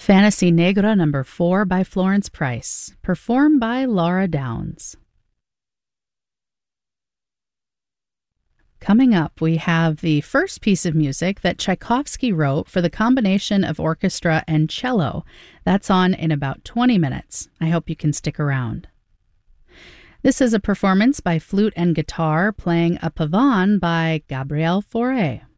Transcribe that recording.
Fantasy Negra No. 4 by Florence Price, performed by Laura Downs. Coming up, we have the first piece of music that Tchaikovsky wrote for the combination of orchestra and cello. That's on in about 20 minutes. I hope you can stick around. This is a performance by flute and guitar playing a pavane by Gabriel Fauré.